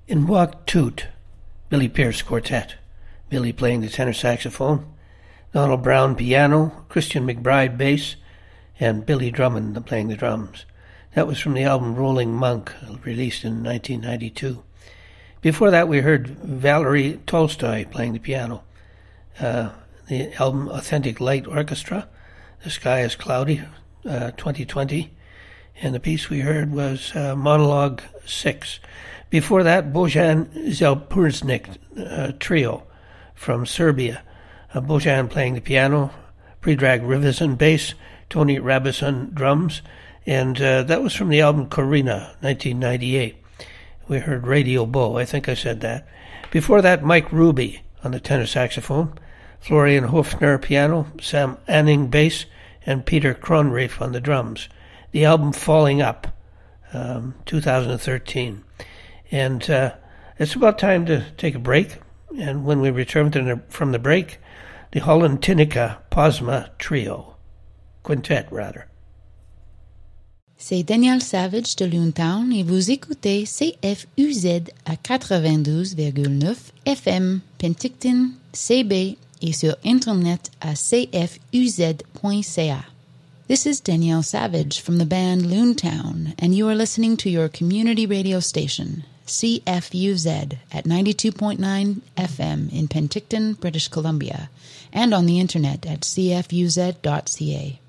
In Walk Toot, Billy Pierce Quartet, Billy playing the tenor saxophone, Donald Brown piano, Christian McBride bass, and Billy Drummond playing the drums. That was from the album Rolling Monk, released in 1992. Before that, we heard Valerie Tolstoy playing the piano. The album Authentic Light Orchestra, The Sky is Cloudy, 2020. And the piece we heard was Monologue 6. Before that, Bojan Zelpurznik trio from Serbia. Bojan playing the piano, Predrag Rivison bass, Tony Rabison drums, and that was from the album Corina, 1998. We heard Radio Bo, I think I said that. Before that, Mike Ruby on the tenor saxophone, Florian Hofner piano, Sam Anning bass, and Peter Kronreif on the drums. The album Falling Up, 2013. And it's about time to take a break. And when we return from the break, the Holland Tinnica Posma Trio. Quintet, rather. C'est Daniel Savage de Loontown et vous écoutez CFUZ à 92,9 FM, Penticton, CB et sur Internet à cfuz.ca. This is Danielle Savage from the band Loontown, and you are listening to your community radio station, CFUZ, at 92.9 FM in Penticton, British Columbia, and on the internet at cfuz.ca.